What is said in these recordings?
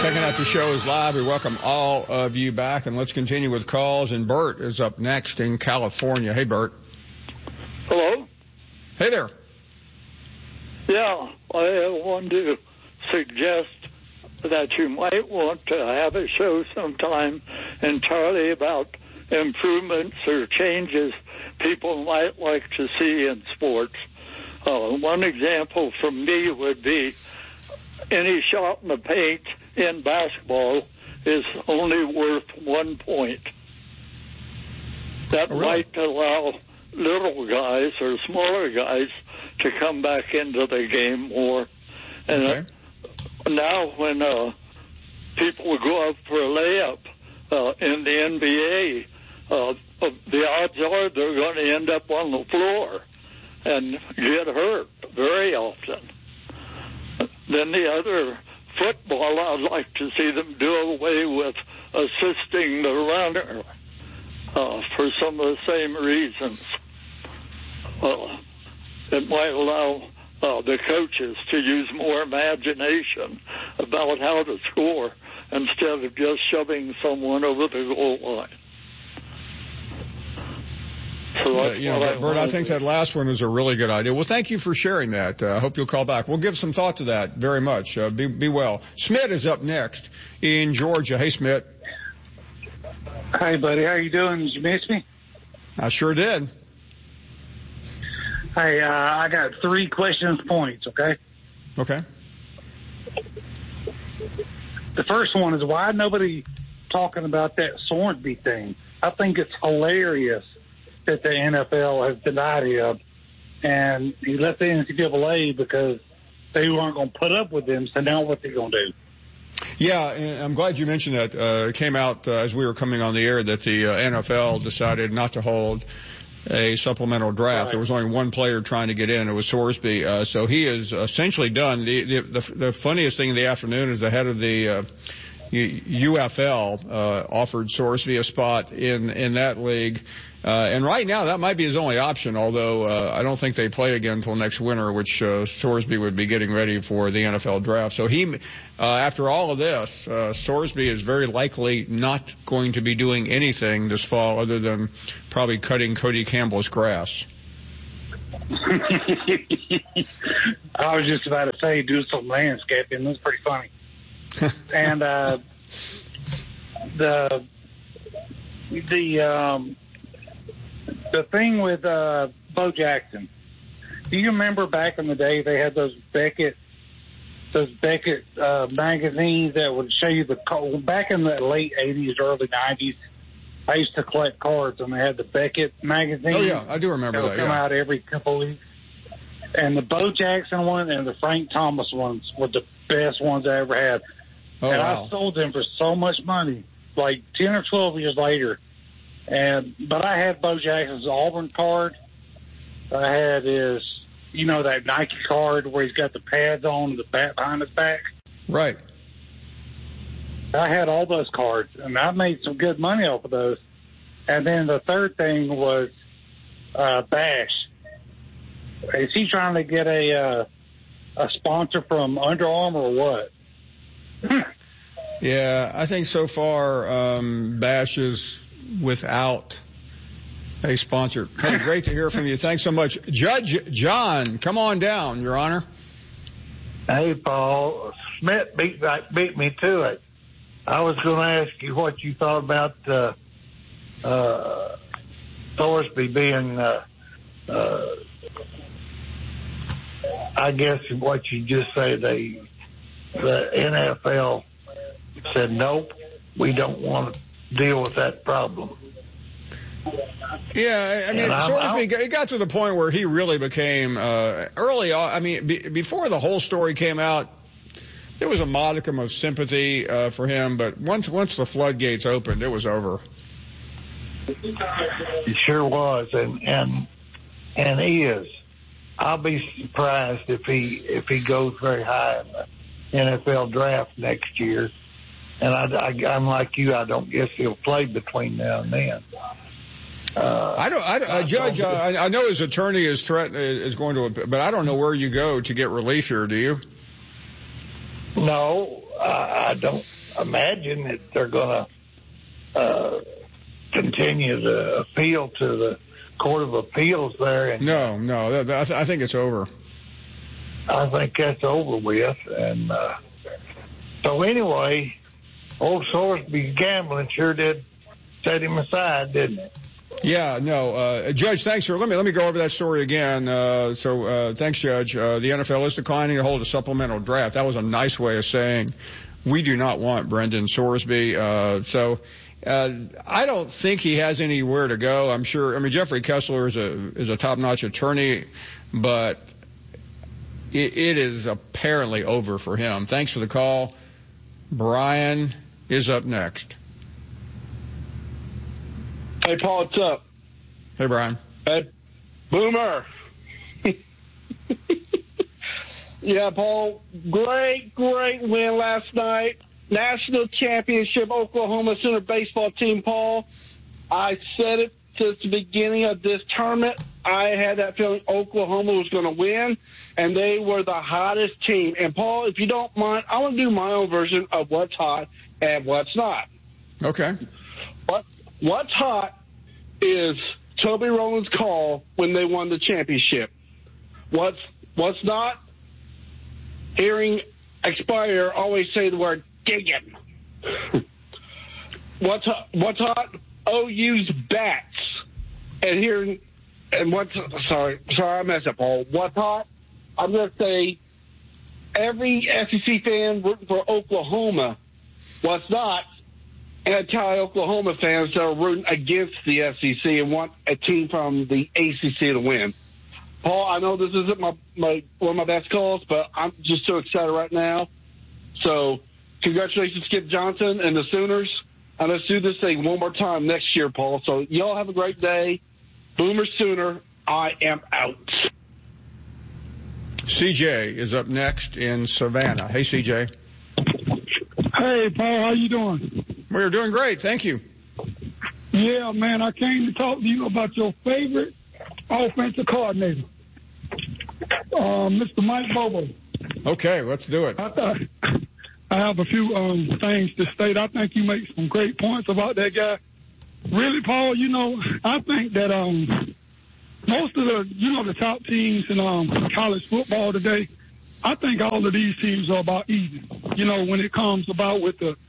Second After Show is live. We welcome all of you back, and let's continue with calls. And Bert is up next in California. Hey, Bert. Hello? Hey there. Yeah, I wanted to suggest that you might want to have a show sometime entirely about improvements or changes people might like to see in sports. One example from me would be any shot in the paint in basketball is only worth 1 point. That might allow little guys or smaller guys to come back into the game more. And now when people go up for a layup in the NBA, the odds are they're going to end up on the floor and get hurt very often. Then the other football, I'd like to see them do away with assisting the runner for some of the same reasons. It might allow the coaches to use more imagination about how to score instead of just shoving someone over the goal line. So Bert, I think that last one is a really good idea. Well, thank you for sharing that. I hope you'll call back. We'll give some thought to that very much. Be well. Smith is up next in Georgia. Hey, Smith. Hey, buddy. How you doing? Did you miss me? I sure did. Hey, I got 3 questions points, okay? Okay. The first one is why nobody talking about that Sornby thing. I think it's hilarious that the NFL has denied him, and he left the NCAA because they weren't going to put up with him, so now what's he going to do? Yeah, and I'm glad you mentioned that. It came out as we were coming on the air that the NFL decided not to hold a supplemental draft. Right. There was only one player trying to get in. It was Sorsby. So he is essentially done. The funniest thing in the afternoon is the head of the UFL offered Sorsby a spot in that league. And right now, that might be his only option, although I don't think they play again until next winter, which Sorsby would be getting ready for the NFL draft. So he, after all of this, Sorsby is very likely not going to be doing anything this fall other than probably cutting Cody Campbell's grass. I was just about to say do some landscaping. That's pretty funny. And the thing with Bo Jackson, do you remember back in the day they had those Beckett magazines that would show you back in the late 80s, early 90s, I used to collect cards and they had the Beckett magazine. Oh, yeah, I do remember that. Come out every couple of weeks. And the Bo Jackson one and the Frank Thomas ones were the best ones I ever had. Oh, and wow. I sold them for so much money, like 10 or 12 years later. But I had Bo Jackson's Auburn card. I had his, that Nike card where he's got the pads on and the bat behind his back. Right. I had all those cards, and I made some good money off of those. And then the third thing was Bash. Is he trying to get a sponsor from Under Armour or what? Yeah, I think so far Bash is without a sponsor. Hey, great to hear from you. Thanks so much. Judge John, come on down, Your Honor. Hey, Paul. Smith beat me to it. I was going to ask you what you thought about Thorsby being, I guess what you just say, the NFL said, nope, we don't want to deal with that problem. Yeah, I mean, Sorsby, it got to the point where he really became, early on, I mean, before the whole story came out, there was a modicum of sympathy for him, but once the floodgates opened, it was over. It sure was, and he is. I'll be surprised if he goes very high in the NFL draft next year. And I'm like you. I don't guess he'll play between now and then. Judge, I know his attorney is going to, but I don't know where you go to get relief here. Do you? No, I don't imagine that they're going to continue the appeal to the Court of Appeals there. And No, I think it's over. I think that's over with. And so anyway, old Sorsby gambling sure did set him aside, didn't it? Yeah, no, Judge, thanks for, let me go over that story again. Thanks, Judge. The NFL is declining to hold a supplemental draft. That was a nice way of saying we do not want Brendan Sorsby. I don't think he has anywhere to go. I'm sure, Jeffrey Kessler is a top-notch attorney, but it is apparently over for him. Thanks for the call. Brian is up next. Hey, Paul, what's up? Hey, Brian. Hey, Boomer. Yeah, Paul, great win last night. National championship Oklahoma Sooner baseball team, Paul. I said it since the beginning of this tournament. I had that feeling Oklahoma was going to win, and they were the hottest team. And, Paul, if you don't mind, I want to do my own version of what's hot and what's not. Okay. What's hot is Toby Rowland's call when they won the championship. What's not? Hearing Expire always say the word digging. What's hot? OU's bats. And hearing, and sorry, I messed up, Paul. What's hot? I'm going to say every SEC fan rooting for Oklahoma. What's not? Anti-Oklahoma fans that are rooting against the SEC and want a team from the ACC to win. Paul, I know this isn't one of my best calls, but I'm just so excited right now. So congratulations, Skip Johnson and the Sooners. And let's do this thing one more time next year, Paul. So y'all have a great day. Boomer Sooner, I am out. CJ is up next in Savannah. Hey, CJ. Hey, Paul, how you doing? We're doing great, thank you. Yeah, man, I came to talk to you about your favorite offensive coordinator, Mr. Mike Bobo. Okay, let's do it. I have a few things to state. I think you make some great points about that guy. Really, Paul, I think that most of the top teams in college football today, I think all of these teams are about even, when it comes about with the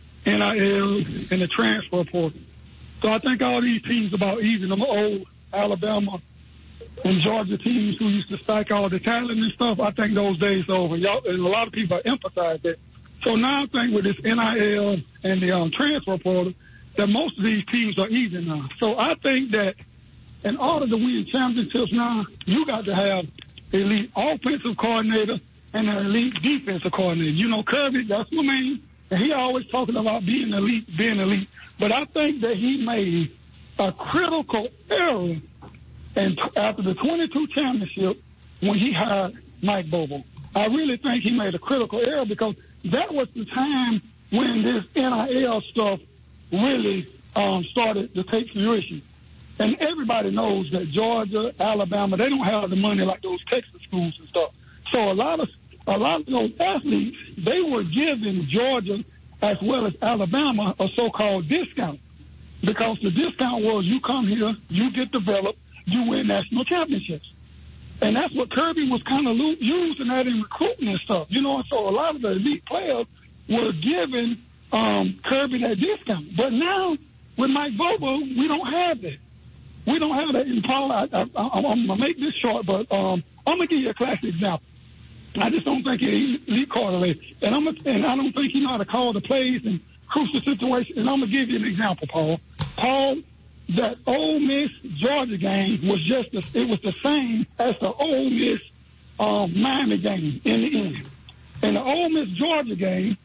NIL and the transfer portal. So I think all these teams are about even. Them old Alabama and Georgia teams who used to stack all the talent and stuff, I think those days are over. And a lot of people emphasize that. So now I think with this NIL and the transfer portal, that most of these teams are even now. So I think that in order to win championships now, you got to have elite offensive coordinator and an elite defensive coordinator. Kirby, that's my man, and he always talking about being elite. But I think that he made a critical error after the 22 championship when he hired Mike Bobo. I really think he made a critical error because that was the time when this NIL stuff really started to take fruition. And everybody knows that Georgia, Alabama, they don't have the money like those Texas schools and stuff. So a lot of those athletes, they were giving Georgia as well as Alabama a so-called discount because the discount was you come here, you get developed, you win national championships. And that's what Kirby was kind of using that in recruiting and stuff. So a lot of the elite players were giving Kirby that discount. But now with Mike Bobo, we don't have that. We don't have that. And Paul, I'm going to make this short, but I'm going to give you a classic example. I just don't think he's elite coordinator. And I don't think he know how to call the plays and crucial situations. And I'm going to give you an example, Paul. Paul, that Ole Miss Georgia game was it was the same as the Ole Miss Miami game in the end. In the Ole Miss Georgia game,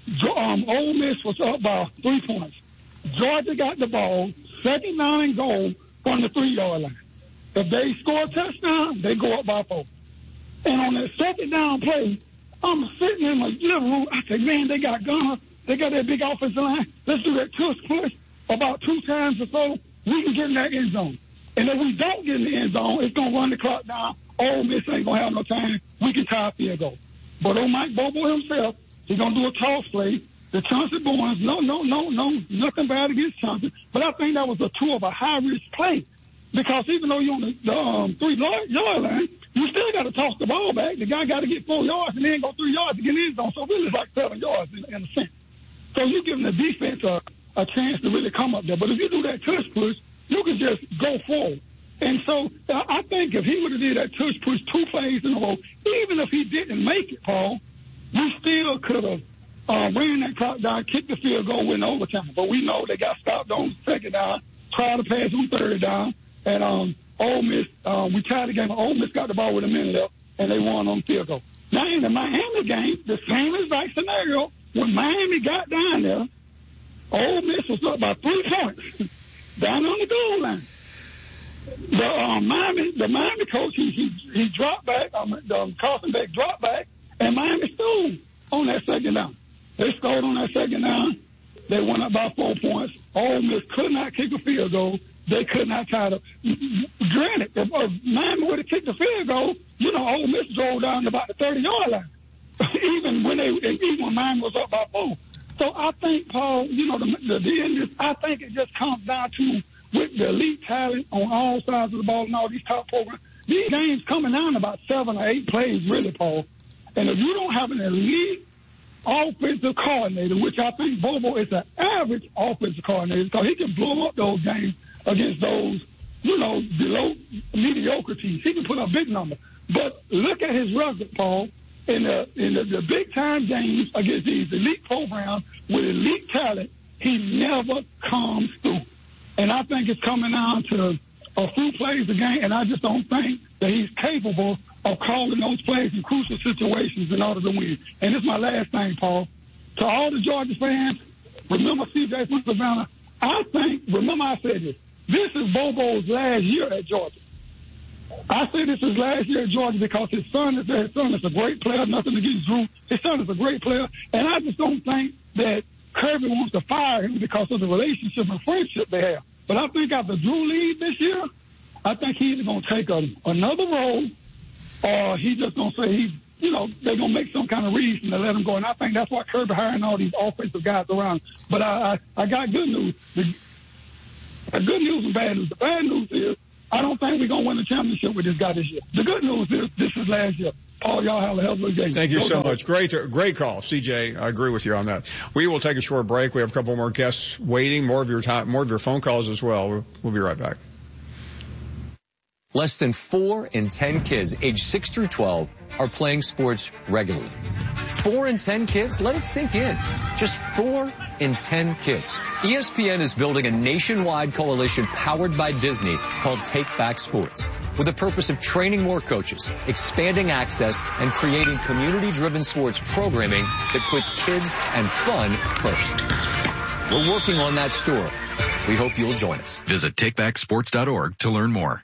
Ole Miss was up by 3 points. Georgia got the ball, 2nd down and goal from the 3-yard line. If they score a touchdown, they go up by 4. And on that 2nd down play, I'm sitting in my living room. I say, man, they got Gunner. They got that big offensive line. Let's do that tush push about 2 times or so. We can get in that end zone. And if we don't get in the end zone, it's going to run the clock down. Ole Miss ain't going to have no time. We can tie a field goal. But old Mike Bobo himself He's going to do a toss play. The Chauncey Barnes, no, nothing bad against Chauncey. But I think that was a two of a high-risk play. Because even though you're on the 3-yard line, you still got to toss the ball back. The guy got to get 4 yards and then go 3 yards to get in the end zone. So really it's like 7 yards in a sense. So you're giving the defense a chance to really come up there. But if you do that tush push, you can just go forward. And so I think if he would have did that tush push 2 plays in a row, even if he didn't make it, Paul, we still could have ran that clock down, kicked the field goal, win overtime. But we know they got stopped on second down, tried to pass on third down, and Ole Miss, we tied the game. Ole Miss got the ball with a minute left, and they won on field goal. Now in the Miami game, the same exact scenario. When Miami got down there, Ole Miss was up by 3 points down on the goal line. The Miami coach, he dropped back, Carson Beck dropped back, and Miami stole on that second down. They scored on that second down. They went up by 4 points. Ole Miss could not kick a field goal. They could not tie it. Granted, if Miami would have kicked the field goal, Ole Miss drove down to about the 30-yard line. even when Miami was up by 4. So I think, Paul, I think it just comes down to with the elite talent on all sides of the ball and all these top programs. These games coming down to about 7 or 8 plays, really, Paul. And if you don't have an elite offensive coordinator, which I think Bobo is an average offensive coordinator, because he can blow up those games against those, below mediocre teams. He can put up big numbers. But look at his record, Paul. In the big-time games against these elite programs with elite talent, he never comes through. And I think it's coming down to a few plays a game, and I just don't think that he's capable of calling those plays in crucial situations in order to win. And this is my last thing, Paul. To all the Georgia fans, remember C.J. from Savannah. Remember I said this. This is Bobo's last year at Georgia. I say this is last year at Georgia because his son is there. His son is a great player, nothing against Drew. His son is a great player, and I just don't think that Kirby wants to fire him because of the relationship and friendship they have. But I think after Drew leaves this year, I think he's either going to take another role or he's just going to say they're going to make some kind of reason to let him go. And I think that's why Kirby hiring all these offensive guys around. But I got good news. The good news and bad news. The bad news is I don't think we're going to win the championship with this guy this year. The good news is this is last year. Paul, y'all have a hell of a game. Thank you so much. Great call, CJ. I agree with you on that. We will take a short break. We have a couple more guests waiting, more of your time, more of your phone calls as well. We'll be right back. Less than 4 in 10 kids aged 6 through 12 are playing sports regularly. 4 in 10 kids? Let it sink in. Just 4 in 10 kids. ESPN is building a nationwide coalition powered by Disney called Take Back Sports, with the purpose of training more coaches, expanding access, and creating community-driven sports programming that puts kids and fun first. We're working on that story. We hope you'll join us. Visit takebacksports.org to learn more.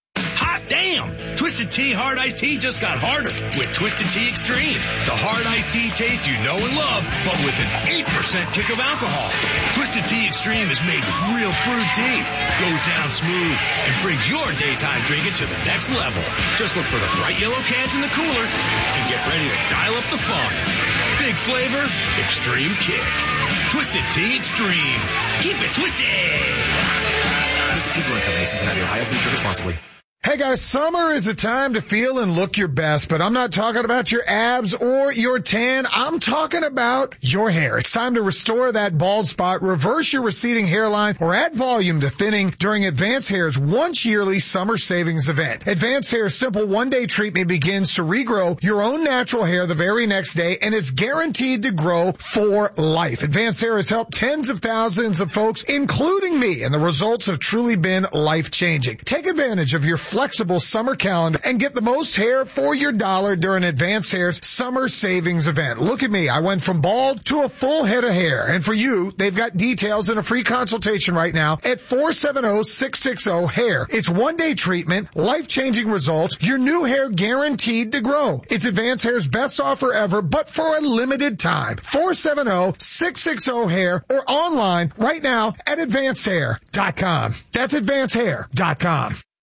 Damn! Twisted Tea Hard Iced Tea just got harder with Twisted Tea Extreme. The hard iced tea taste you know and love, but with an 8% kick of alcohol. Twisted Tea Extreme is made with real fruit tea, goes down smooth, and brings your daytime drinking to the next level. Just look for the bright yellow cans in the cooler and get ready to dial up the fun. Big flavor, extreme kick. Twisted Tea Extreme. Keep it twisted! Twisted Tea Brewing Company, Cincinnati, Ohio. Please drink responsibly. Hey guys, summer is a time to feel and look your best, but I'm not talking about your abs or your tan. I'm talking about your hair. It's time to restore that bald spot, reverse your receding hairline, or add volume to thinning during Advanced Hair's once yearly summer savings event. Advanced Hair's simple one-day treatment begins to regrow your own natural hair the very next day, and it's guaranteed to grow for life. Advanced Hair has helped tens of thousands of folks, including me, and the results have truly been life-changing. Take advantage of your flexible summer calendar and get the most hair for your dollar during Advanced Hair's summer savings event. Look at me. I went from bald to a full head of hair. And for you, they've got details and a free consultation right now at 470-660-HAIR. It's one-day treatment, life-changing results, your new hair guaranteed to grow. It's Advanced Hair's best offer ever, but for a limited time. 470-660-HAIR or online right now at AdvancedHair.com. That's AdvancedHair.com.